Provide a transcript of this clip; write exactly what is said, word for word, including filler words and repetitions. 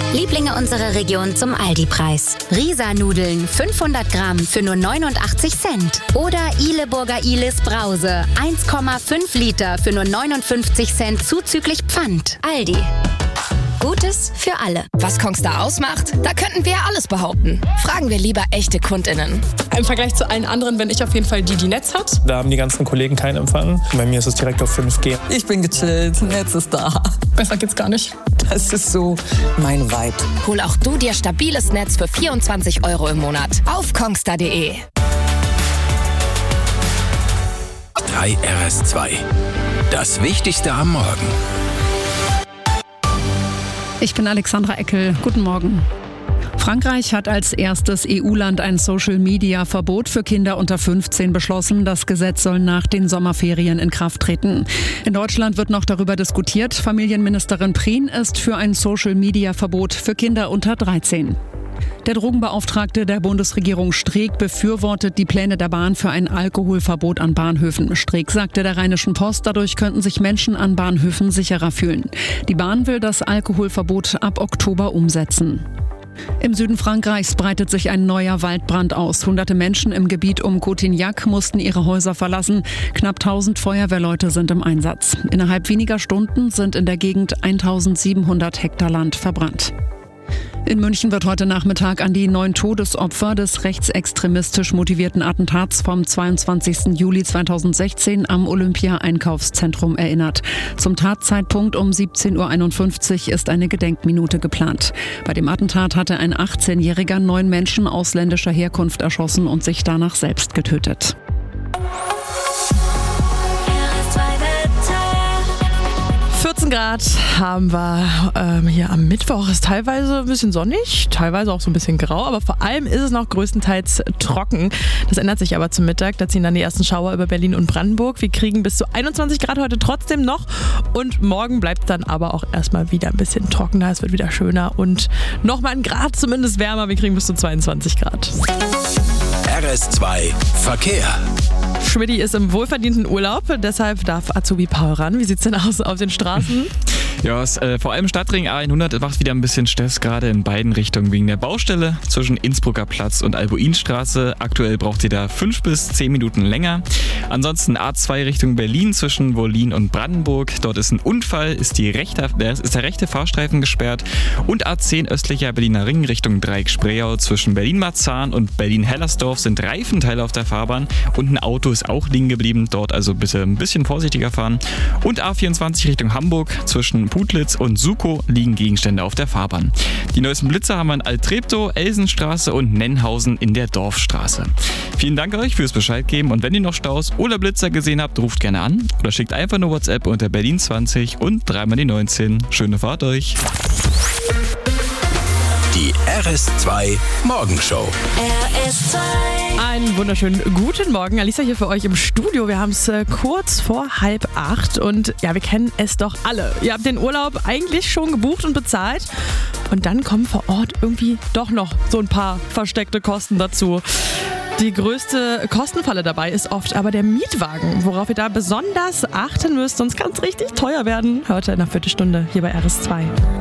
Lieblinge unserer Region zum Aldi-Preis. Risa-Nudeln fünfhundert Gramm für nur neunundachtzig Cent. Oder Ihleburger Ihles Brause eins Komma fünf Liter für nur neunundfünfzig Cent zuzüglich Pfand. Aldi. Gutes für alle. Was Kongstar ausmacht? Da könnten wir alles behaupten. Fragen wir lieber echte KundInnen. Im Vergleich zu allen anderen bin ich auf jeden Fall die, die Netz hat. Da haben die ganzen Kollegen keinen Empfang. Bei mir ist es direkt auf fünf G. Ich bin gechillt, Netz ist da. Besser geht's gar nicht. Das ist so mein Vibe. Hol auch du dir stabiles Netz für vierundzwanzig Euro im Monat auf kongstar punkt de. drei R S zwei. Das Wichtigste am Morgen. Ich bin Alexandra Eckel. Guten Morgen. Frankreich hat als erstes E U-Land ein Social-Media-Verbot für Kinder unter fünfzehn beschlossen. Das Gesetz soll nach den Sommerferien in Kraft treten. In Deutschland wird noch darüber diskutiert. Familienministerin Prien ist für ein Social-Media-Verbot für Kinder unter dreizehn. Der Drogenbeauftragte der Bundesregierung Streeck befürwortet die Pläne der Bahn für ein Alkoholverbot an Bahnhöfen. Streeck sagte der Rheinischen Post, dadurch könnten sich Menschen an Bahnhöfen sicherer fühlen. Die Bahn will das Alkoholverbot ab Oktober umsetzen. Im Süden Frankreichs breitet sich ein neuer Waldbrand aus. Hunderte Menschen im Gebiet um Cotignac mussten ihre Häuser verlassen. Knapp tausend Feuerwehrleute sind im Einsatz. Innerhalb weniger Stunden sind in der Gegend eintausendsiebenhundert Hektar Land verbrannt. In München wird heute Nachmittag an die neun Todesopfer des rechtsextremistisch motivierten Attentats vom zweiundzwanzigsten Juli zweitausendsechzehn am Olympia-Einkaufszentrum erinnert. Zum Tatzeitpunkt um siebzehn Uhr einundfünfzig ist eine Gedenkminute geplant. Bei dem Attentat hatte ein achtzehnjähriger neun Menschen ausländischer Herkunft erschossen und sich danach selbst getötet. vierzehn Grad haben wir ähm, hier am Mittwoch. Ist teilweise ein bisschen sonnig, teilweise auch so ein bisschen grau, aber vor allem ist es noch größtenteils trocken. Das ändert sich aber zum Mittag. Da ziehen dann die ersten Schauer über Berlin und Brandenburg. Wir kriegen bis zu einundzwanzig Grad heute trotzdem noch und morgen bleibt es dann aber auch erstmal wieder ein bisschen trockener. Es wird wieder schöner und nochmal ein Grad zumindest wärmer. Wir kriegen bis zu zweiundzwanzig Grad. R S zwei Verkehr. Schmidti ist im wohlverdienten Urlaub, deshalb darf Azubi Paul ran. Wie sieht's denn aus auf den Straßen? Ja, es, äh, vor allem Stadtring A hundert macht wieder ein bisschen Stress, gerade in beiden Richtungen wegen der Baustelle zwischen Innsbrucker Platz und Albuinstraße. Aktuell braucht ihr da fünf bis zehn Minuten länger. Ansonsten A zwei Richtung Berlin zwischen Wollin und Brandenburg. Dort ist ein Unfall, ist, die rechte, ist der rechte Fahrstreifen gesperrt. Und A zehn östlicher Berliner Ring Richtung Dreieck-Spreeau zwischen Berlin-Marzahn und Berlin-Hellersdorf sind Reifenteile auf der Fahrbahn und ein Auto ist auch liegen geblieben. Dort also bitte ein bisschen vorsichtiger fahren. Und A vierundzwanzig Richtung Hamburg zwischen Putlitz und Sukow liegen Gegenstände auf der Fahrbahn. Die neuesten Blitzer haben wir in Alt-Treptow, Elsenstraße und Nennhausen in der Dorfstraße. Vielen Dank euch fürs Bescheid geben und wenn ihr noch Staus oder Blitzer gesehen habt, ruft gerne an oder schickt einfach nur WhatsApp unter Berlin zwanzig und dreimal die neunzehn. Schöne Fahrt euch! Die R S zwei Morgenshow. R S zwei. Einen wunderschönen guten Morgen. Alisa hier für euch im Studio. Wir haben es äh, kurz vor halb acht und ja, wir kennen es doch alle. Ihr habt den Urlaub eigentlich schon gebucht und bezahlt und dann kommen vor Ort irgendwie doch noch so ein paar versteckte Kosten dazu. Die größte Kostenfalle dabei ist oft aber der Mietwagen. Worauf ihr da besonders achten müsst, sonst kann es richtig teuer werden. Heute in einer Viertelstunde hier bei R S zwei.